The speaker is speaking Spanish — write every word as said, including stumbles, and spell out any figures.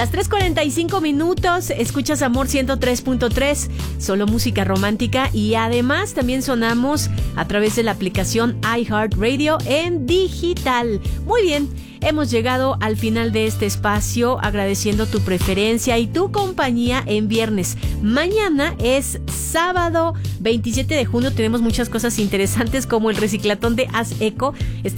Las tres cuarenta y cinco minutos, escuchas Amor ciento tres punto tres, solo música romántica, y además también sonamos a través de la aplicación iHeartRadio en digital. Muy bien, hemos llegado al final de este espacio, agradeciendo tu preferencia y tu compañía en viernes. Mañana es sábado veintisiete de junio, tenemos muchas cosas interesantes como el reciclatón de Haz Eco.